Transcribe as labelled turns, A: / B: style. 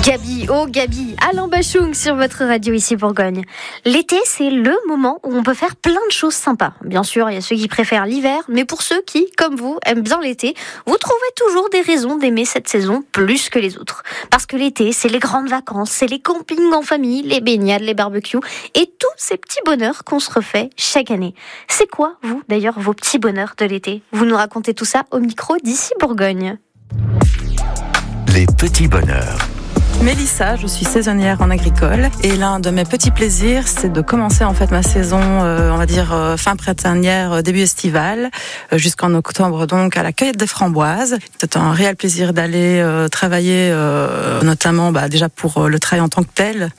A: Gabi, oh Gabi, Alain Bachung sur votre radio ici Bourgogne. L'été, c'est le moment où on peut faire plein de choses sympas. Bien sûr, il y a ceux qui préfèrent l'hiver, mais pour ceux qui, comme vous, aiment bien l'été, vous trouvez toujours des raisons d'aimer cette saison plus que les autres. Parce que l'été, c'est les grandes vacances, c'est les campings en famille, les baignades, les barbecues et tous ces petits bonheurs qu'on se refait chaque année. C'est quoi, vous, d'ailleurs, vos petits bonheurs de l'été ? Vous nous racontez tout ça au micro d'ici Bourgogne.
B: Les petits bonheurs.
C: Mélissa, je suis saisonnière en agricole et l'un de mes petits plaisirs, c'est de commencer en fait ma saison, on va dire fin printanière, début estivale, jusqu'en octobre donc à la cueillette des framboises. C'est un réel plaisir d'aller travailler, notamment déjà pour le travail en tant que tel.